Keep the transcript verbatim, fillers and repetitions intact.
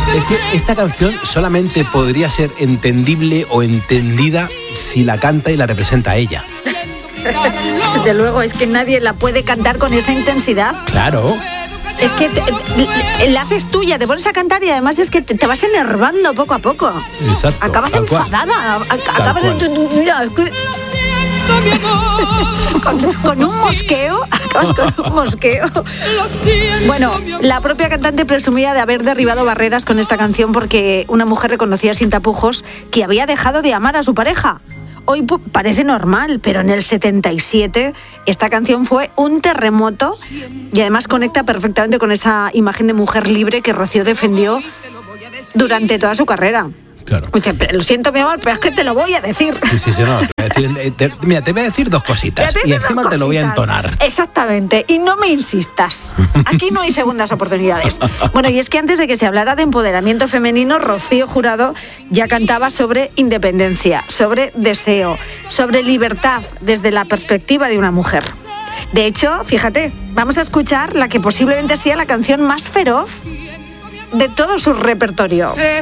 Es que esta canción solamente podría ser entendible o entendida si la canta y la representa ella. Desde luego, es que nadie la puede cantar con esa intensidad. Claro. Es que te, te, la haces tuya, te pones a cantar y además es que te, te vas enervando poco a poco. Exacto. Acabas enfadada. Acabas mira, es que... con, con un mosqueo, acabas con un mosqueo. Bueno, la propia cantante presumía de haber derribado barreras con esta canción porque una mujer reconocía sin tapujos que había dejado de amar a su pareja. Hoy parece normal, pero en el setenta y siete esta canción fue un terremoto y además conecta perfectamente con esa imagen de mujer libre que Rocío defendió durante toda su carrera. Claro. Dice, lo siento, mi amor, pero es que te lo voy a decir. Sí, sí, sí, no. Te voy a decir, te, mira, te voy a decir dos cositas y encima te lo voy a entonar. Exactamente, y no me insistas. Aquí no hay segundas oportunidades. Bueno, y es que antes de que se hablara de empoderamiento femenino, Rocío Jurado ya cantaba sobre independencia, sobre deseo, sobre libertad desde la perspectiva de una mujer. De hecho, fíjate, vamos a escuchar la que posiblemente sea la canción más feroz de todo su repertorio.